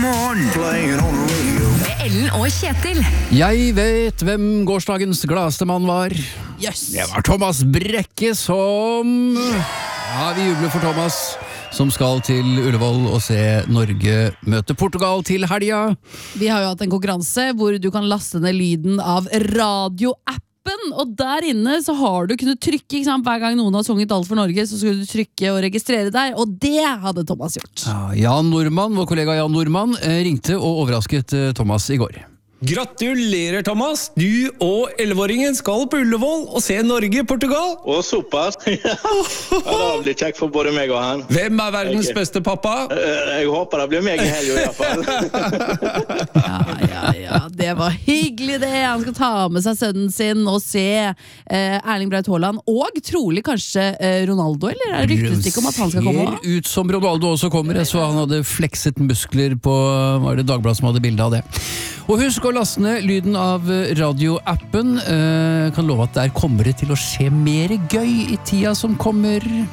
morgen. Playing on the radio. Med Ellen og Kjetil. Jeg vet hvem gårsdagens gladeste mann var. Yes. Det var Thomas Brekke som... Ja, vi jubler for Thomas, som skal til Ullevål og se Norge møte Portugal til helga. Vi har jo hatt en konkurranse hvor du kan laste ned lyden av radioappen, og der inne så har du kunnet trykke, ikke sant? Hver gang noen har sunget Alt for Norge, så skulle du trykke og registrere deg, og det hadde Thomas gjort. Ja, Jan Normann, vår kollega Jan Normann, ringte og overrasket Thomas i går. Gratulerer, Thomas! Du og 11-åringen skal på Ullevål og se Norge-Portugal. Å, såpass. Ja, det blir kjekt for både meg og han. Hvem er verdens beste pappa? Jeg håper det blir meg i helgen i hvert fall. Ja, det var hyggelig det. Han skal ta med seg sønnen sin og se Erling Braut Haaland, og trolig kanskje Ronaldo, eller er det ryktes ikke om at han skal komme? Ser ut som Ronaldo også kommer, så han hadde flekset muskler på, var det Dagbladet som hadde bilde av det. Og husk å laste ned lyden av radioappen. Kan love at der kommer det til å skje mer gøy i tida som kommer.